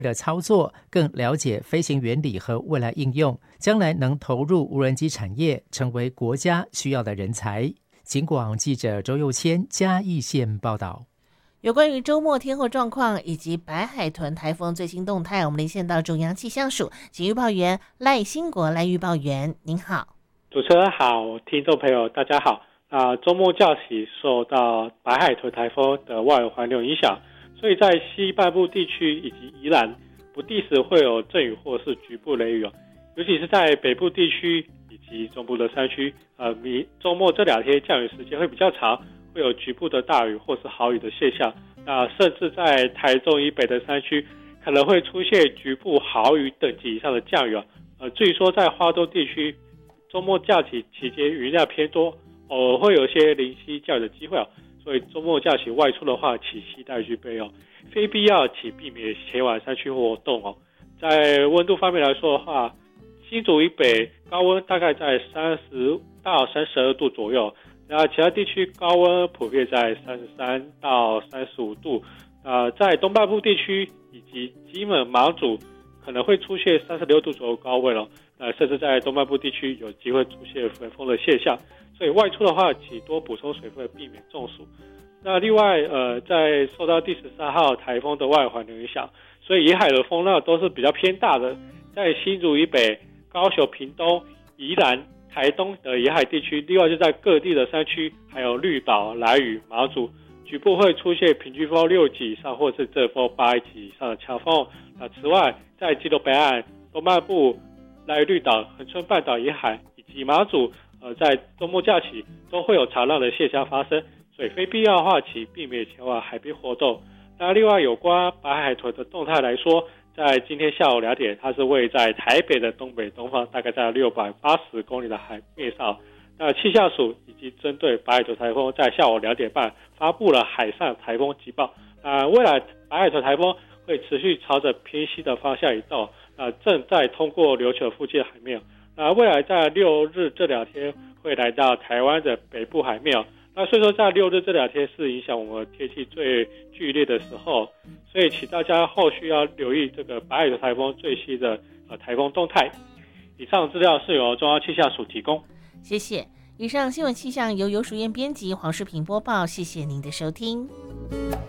的操作，更了解飞行原理和未来应用，将来能投入无人机产业，成为国家需要的人才。警广记者周佑谦嘉义县报道。 有关于周末天候状况以及白海豚台风最新动态，我们连线到中央气象署请预报员赖兴国赖预报员，您好。 主持人好，听众朋友大家好。周末假期受到白海豚台风的外围环流影响，所以在西半部地区以及宜兰不定时会有阵雨或是局部雷雨尤其是在北部地区以及中部的山区，周末这2天降雨时间会比较长，会有局部的大雨或是豪雨的现象。甚至在台中以北的山区可能会出现局部豪雨等级以上的降雨至于说在花东地区周末假期期间云量偏多，偶尔会有些零星降雨的机会所以周末假期外出的话，请携带具备非必要请避免前往山区活动在温度方面来说的话，新竹以北高温大概在30到32度左右，其他地区高温普遍在33到35度。在东半部地区以及金门、马祖可能会出现36度左右高温甚至在东半部地区有机会出现焚风的现象。所以外出的话，请多补充水分，避免中暑。另外在受到第13号台风的外环流影响，所以沿海的风浪都是比较偏大的。在新竹以北、高雄、屏东、宜兰、台东的沿海地区，另外就在各地的山区，还有绿岛、兰屿、马祖，局部会出现平均风6级以上，或是阵风8级以上的强风。此外，在基隆北岸、东半部、兰屿绿岛、恒春半岛沿海以及马祖，在周末假期都会有潮浪的现象发生，所以非必要的话，请避免前往海边活动。另外有关白海豚的动态来说，在今天下午2点，它是位在台北的东北东方，大概在680公里的海面上。气象署已经针对白海豚台风在下午2点半发布了海上台风急报。未来白海豚台风会持续朝着偏西的方向移动，正在通过琉球附近的海面。未来在6日这2天会来到台湾的北部海面所以说在6日这2天是影响我们天气最剧烈的时候，所以请大家后续要留意这个白海豚台风最新的台风动态。以上资料是由中央气象署提供。 谢谢。以上新闻气象由游淑燕编辑，黄世平播报，谢谢您的收听。